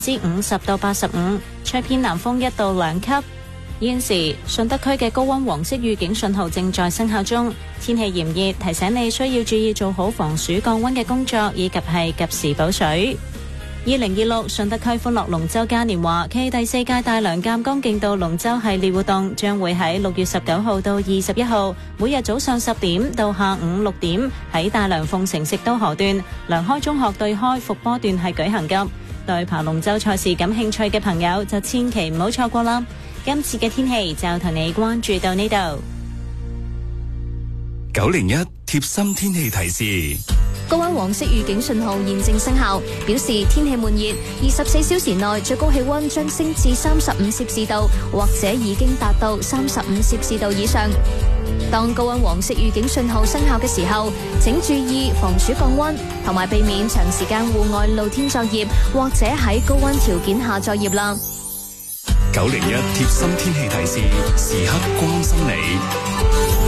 50到85，吹偏南風1到2級。現時順德區嘅高溫黃色預警信號正在生效中，天氣炎熱，提醒你需要注意做好防暑降溫嘅工作，以及係及時補水。2026順德區歡樂龍舟嘉年華暨第4屆大良鑑江競渡龍舟系列活動將會喺6月19號到21號，每日早上10點到下午6點喺大良鳳城食都河段、良開中學對開復波段係舉行㗎。對爬龍舟賽事感興趣嘅朋友就千祈唔好錯過啦！今次嘅天氣就同你關注到呢度。 901貼心天氣提示。 高溫黃色預警信號現正生效，表示天氣悶熱，24小時內最高氣溫將升至35攝氏度，或者已經達到35攝氏度以上。當高溫黃色預警信號生效嘅時候，請注意防暑降溫，同埋避免長時間戶外露天作業，或者喺高溫條件下作業啦。 901貼心天氣提示，時刻關心你。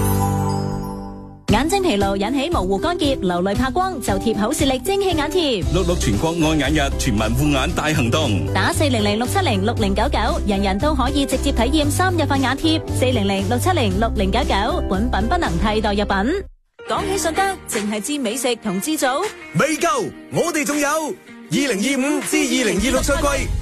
眼睛疲勞引起模糊乾澀、流淚怕光，就貼好視力蒸汽眼貼。 66全國愛眼日，全民護眼大行動。 打400-670-6099，人人都可以直接體驗3日份眼貼。400-670-6099，本品不能替代藥品。講起順德，淨係知美食同知組未夠，我哋仲有2025至2026賽季